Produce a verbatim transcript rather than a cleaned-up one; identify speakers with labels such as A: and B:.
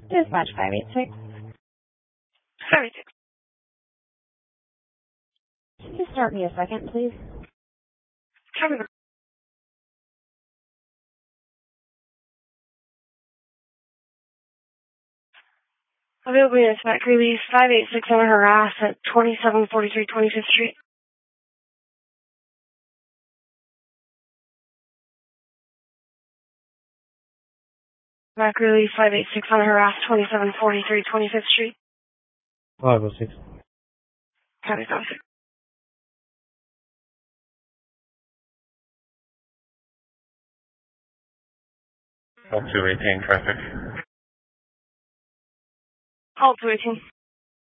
A: Dispatch five eight six.
B: five eight six.
A: Can you start me a second, please?
B: Copy. Available units, Matt Greeley, five eight six on harass at twenty-seven forty-three twenty-fifth Street. Matt Greeley, five eight six on harass, twenty-seven forty-three twenty-fifth Street.
C: five oh six.
B: Copy, copy.
D: All two eighteen traffic.
B: All two eighteen.